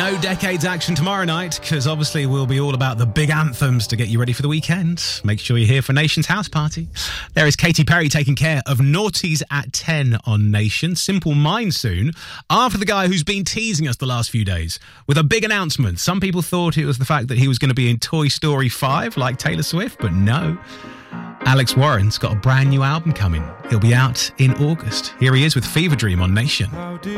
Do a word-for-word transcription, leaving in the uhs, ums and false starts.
No Decades action tomorrow night, because obviously we'll be all about the big anthems to get you ready for the weekend. Make sure you're here for Nation's House Party. There is Katy Perry taking care of Naughties at ten on Nation. Simple Minds soon, after the guy who's been teasing us the last few days with a big announcement. Some people thought it was the fact that he was going to be in Toy Story five like Taylor Swift, but no. Alex Warren's got a brand new album coming. He'll be out in August. Here he is with Fever Dream on Nation.